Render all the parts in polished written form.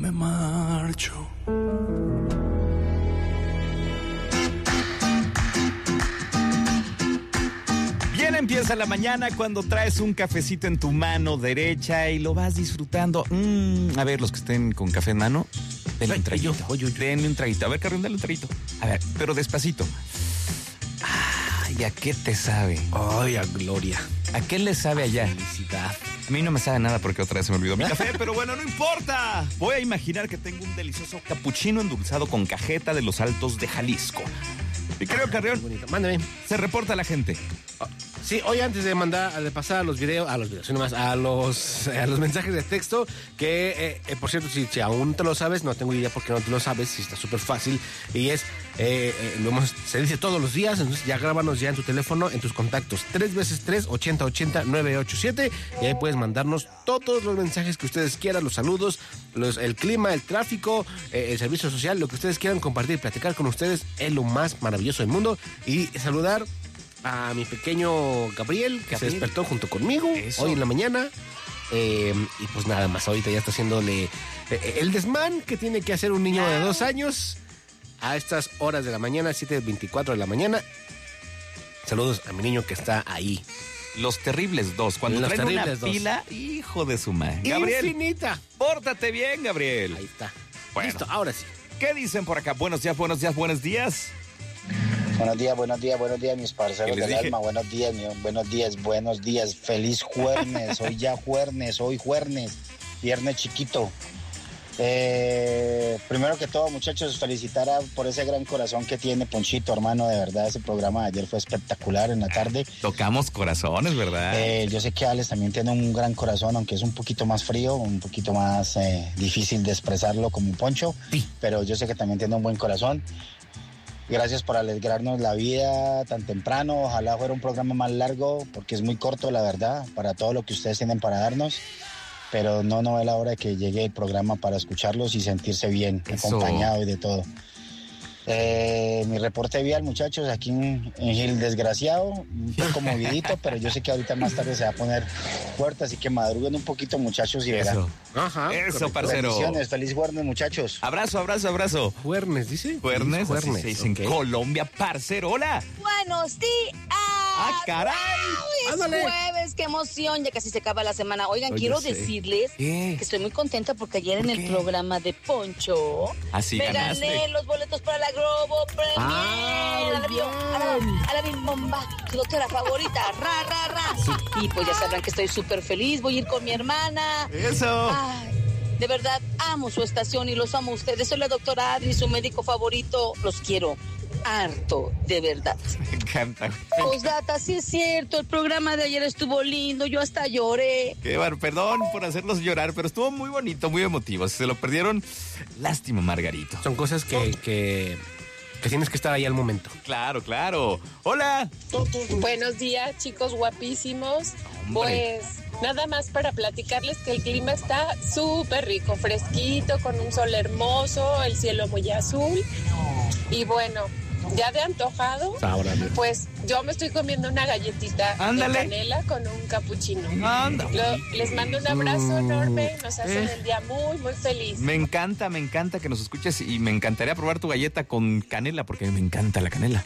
me marcho. Bien empieza la mañana cuando traes un cafecito en tu mano derecha y lo vas disfrutando. A ver, los que estén con café en mano, denle un traguito. Denle un traguito. A ver, Carrión, dale un traguito. A ver, pero despacito. ¿Y a qué te sabe? Ay, a gloria. ¿A qué le sabe allá? Felicidad. A mí no me sabe nada porque otra vez se me olvidó mi café, pero bueno, no importa. Voy a imaginar que tengo un delicioso capuchino endulzado con cajeta de los Altos de Jalisco. Y creo, Carrión, mándame. se reporta la gente. Sí, hoy antes de pasar a los videos, sino más a los mensajes de texto, que por cierto, si aún te lo sabes, no tengo idea por qué no te lo sabes, si está súper fácil, y es, se dice todos los días, entonces ya grábanos ya en tu teléfono, en tus contactos, 3x3, 8080-987, y ahí puedes mandarnos todos los mensajes que ustedes quieran, los saludos, el clima, el tráfico, el servicio social, lo que ustedes quieran compartir, platicar con ustedes, es lo más maravilloso del mundo, y saludar a mi pequeño Gabriel, que se despertó junto conmigo hoy en la mañana. Y pues nada más, ahorita ya está haciéndole el desmán que tiene que hacer un niño de 2 años a estas horas de la mañana, 7:24 de la mañana. Saludos a mi niño que está ahí. Los terribles dos. Cuando traen una pila, hijo de su madre. Gabriel, infinita. Pórtate bien, Gabriel. Ahí está. Bueno, listo, ahora sí. ¿Qué dicen por acá? Buenos días. Buenos días, mis parceros del alma. Buenos días. Feliz jueves. Hoy ya jueves, viernes chiquito. Primero que todo, muchachos, felicitar por ese gran corazón que tiene Ponchito, hermano. De verdad, ese programa de ayer fue espectacular en la tarde. Tocamos corazones, ¿verdad? Yo sé que Alex también tiene un gran corazón, aunque es un poquito más frío, un poquito más difícil de expresarlo como Poncho. Sí. Pero yo sé que también tiene un buen corazón. Gracias por alegrarnos la vida tan temprano. Ojalá fuera un programa más largo, porque es muy corto, la verdad, para todo lo que ustedes tienen para darnos. Pero no ve la hora de que llegue el programa para escucharlos y sentirse bien, acompañado y de todo. Mi reporte vial, muchachos, aquí en Gil Desgraciado, un poco movidito, pero yo sé que ahorita más tarde se va a poner fuerte, así que madruguen un poquito, muchachos, y verán. Ajá, eso, parcero. Bendiciones, feliz jueves, muchachos. Abrazo. Juernes, dice. Juernes, se dice en Colombia, parcero. Hola. Buenos días. ¡Ah, caray! Es jueves, qué emoción, ya casi se acaba la semana. Oigan, quiero decirles que estoy muy contenta porque ayer en el programa de Poncho me gané los boletos para la Globo Premier. A la Bimbomba, su doctora favorita, ra. Y pues ya sabrán que estoy súper feliz, voy a ir con mi hermana. ¡Eso! Ay, de verdad, amo su estación y los amo a ustedes. Soy la doctora Adri, su médico favorito. Los quiero harto, de verdad. Me encanta. Postdata, sí es cierto, el programa de ayer estuvo lindo, yo hasta lloré. Qué bar, perdón por hacerlos llorar, pero estuvo muy bonito, muy emotivo. Si se lo perdieron, lástima, Margarito. Son cosas que tienes que estar ahí al momento. Claro. Hola. Buenos días, chicos guapísimos. Hombre. Pues nada más para platicarles que el clima está súper rico, fresquito, con un sol hermoso, el cielo muy azul. Y bueno, ya de antojado, pues yo me estoy comiendo una galletita de canela con un capuchino. Les mando un abrazo enorme, nos hacen el día muy, muy feliz. Me encanta que nos escuches y me encantaría probar tu galleta con canela porque a mí me encanta la canela.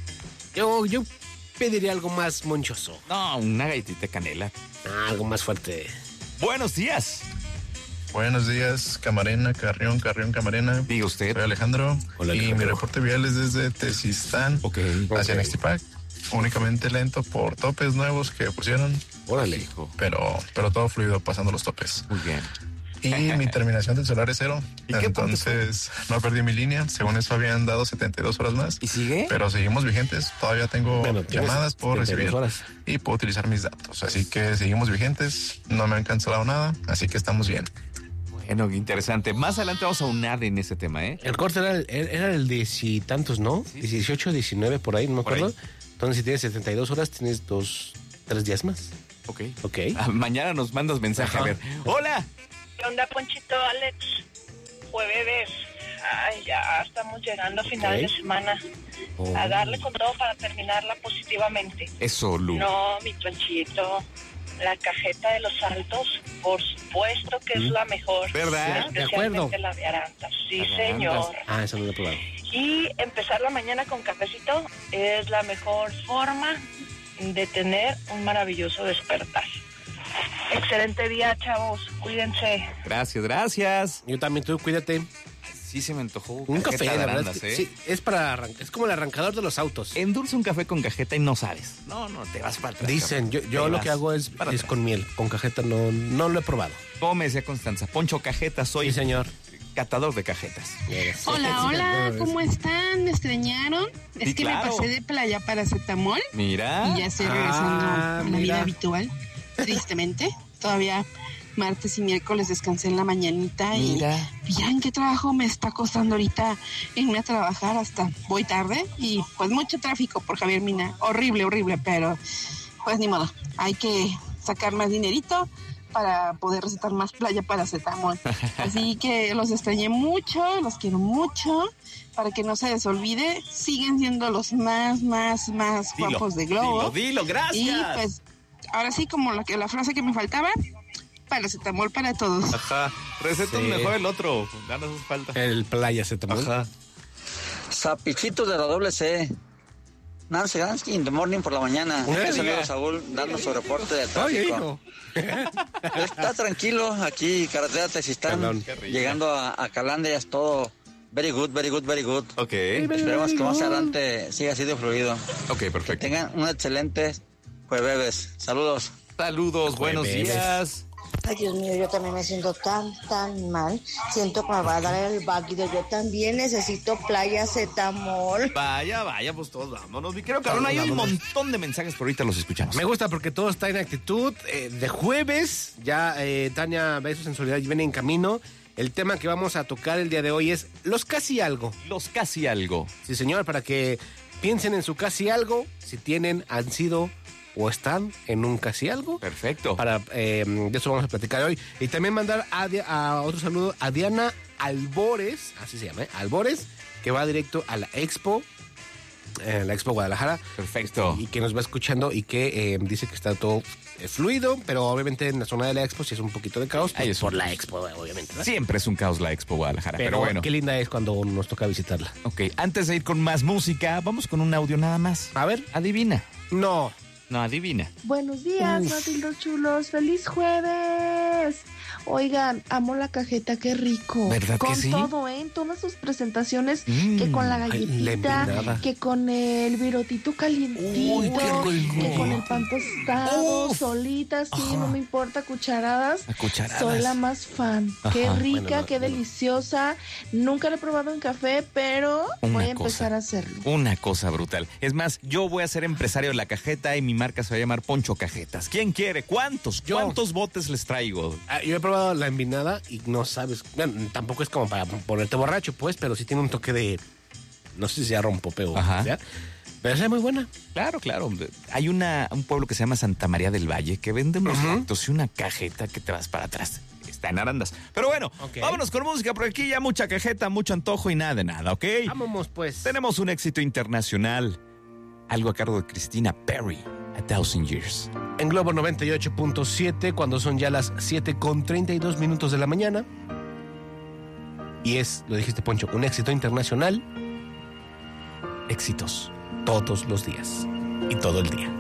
Yo pediría algo más monchoso. No, una galletita de canela. Algo más fuerte. Buenos días. Buenos días, Camarena, Carrión, Camarena. Diga usted. Soy Alejandro. Hola, y Alejandro. mi reporte vial es desde Tezistán hacia Nextipac. Únicamente lento por topes nuevos que pusieron. Órale, hijo. Pero todo fluido pasando los topes. Muy bien. Y mi terminación del celular es 0. ¿Y qué entonces no perdí mi línea. Según eso habían dado 72 horas más. ¿Y sigue? Pero seguimos vigentes. Todavía tengo llamadas por recibir horas. y puedo utilizar mis datos. Así que seguimos vigentes. No me han cancelado nada. Así que estamos bien. Bueno, qué interesante. Más adelante vamos a unar en ese tema, ¿eh? El corte era el de si tantos, ¿no? Sí. 18, 19, por ahí, no me acuerdo. Entonces, si tienes 72 horas, tienes 3 días más. Ok. Mañana nos mandas mensaje. A ver. ¡Hola! ¿Qué onda, Ponchito, Alex? Jueves. Ay, ya estamos llegando a final de semana. A darle con todo para terminarla positivamente. Eso, Lu. No, mi Ponchito. la cajeta de los Altos, por supuesto que es la mejor. ¿Verdad? Especialmente la de Arandas. Sí, señor. Eso no lo he probado. Y empezar la mañana con cafecito es la mejor forma de tener un maravilloso despertar. Excelente día, chavos. Cuídense. Gracias. Yo también, tú cuídate. Sí se me antojó un café de Arandas, Sí, es como el arrancador de los autos. Endulza un café con cajeta y no sabes. No, te vas para atrás. Dicen, yo lo que hago es con miel. Con cajeta no lo he probado. Como me decía Constanza, Poncho Cajeta, soy... Sí, señor. Catador de cajetas. Hola, ¿cómo están? ¿Me extrañaron? Es que me pasé de playa paracetamol. Mira. Y ya estoy regresando a la vida habitual. Tristemente. Todavía martes y miércoles descansé en la mañanita. Mira. Y ya en qué trabajo me está costando ahorita irme a trabajar hasta voy tarde. Y pues mucho tráfico por Javier Mina. Horrible, pero pues ni modo. Hay que sacar más dinerito para poder recetar más playa paracetamol. Así que los extrañé mucho, los quiero mucho, para que no se les olvide, siguen siendo los más guapos de Globo. Dilo, gracias. Y pues, ahora sí, como la frase que me faltaba, paracetamol para todos. Ajá, receta mejor el otro, ya nos falta. El playacetamol. Ajá. Zapichitos de la doble C. Nancy Gansky in the morning por la mañana. Saludos a Saúl dando su reporte de tráfico. Está tranquilo aquí, carretera Tezistán, llegando a Calandria, es todo very good. Ok. Esperemos que más adelante siga así de fluido. Ok, perfecto. Que tengan un excelente jueves. Saludos. Buenos días. Ay, Dios mío, yo también me siento tan mal. Siento que me va a dar el váguido. Yo también necesito playacetamol. Vaya, pues todos vámonos. Mi querido Carón, hay un montón de mensajes, pero ahorita los escuchamos. Me gusta porque todo está en actitud de jueves. Ya Tania Besos en Soledad viene en camino. El tema que vamos a tocar el día de hoy es los casi algo. Los casi algo. Sí, señor, para que piensen en su casi algo, si tienen, han sido o están en un casi algo. Perfecto. De eso vamos a platicar hoy. Y también mandar a otro saludo a Diana Albores, así se llama, Albores, que va directo a la Expo Guadalajara. Perfecto. Y que nos va escuchando y que dice que está todo fluido, pero obviamente en la zona de la Expo sí es un poquito de caos. Pues, por la Expo, obviamente, ¿no? Siempre es un caos la Expo Guadalajara, pero bueno. Qué linda es cuando nos toca visitarla. Ok, antes de ir con más música, vamos con un audio nada más. A ver. Adivina. No, adivina. Buenos días, Matildos chulos. ¡Feliz jueves! Oigan, amo la cajeta, qué rico. ¿Verdad que sí? Con todo, en todas sus presentaciones, que con la galletita, que con el virotito calientito, Uy, qué rico. que con el pan tostado, solita, sí, no me importa, cucharadas. Soy la más fan. Ajá. Qué rica, Bueno, qué deliciosa. Nunca la he probado en café, pero voy a empezar a hacerlo. Una cosa brutal. Es más, yo voy a ser empresario de la cajeta y mi marca se va a llamar Poncho Cajetas. ¿Quién quiere? ¿Cuántos botes les traigo? Yo he probado la envinada y no sabes, bueno, tampoco es como para ponerte borracho, pues, pero sí tiene un toque de, no sé si sea rompopeo, ¿ya? Pero es muy buena. Claro. Hay un pueblo que se llama Santa María del Valle que vende unos actos y una cajeta que te vas para atrás. Está en Arandas. Pero bueno, vámonos con música, porque aquí ya mucha cajeta, mucho antojo y nada de nada, ¿ok? Vámonos, pues. Tenemos un éxito internacional. Algo a cargo de Christina Perry, A Thousand Years. En Globo 98.7, cuando son ya las 7:32 de la mañana. Y es, lo dijiste, Poncho, un éxito internacional. Éxitos. Todos los días. Y todo el día.